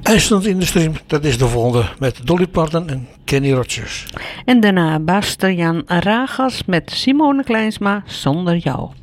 IJsland in de Stream, dat is de volgende met Dolly Parton en Kenny Rogers. En daarna Bastiaan Ragas met Simone Kleinsma, Zonder jou.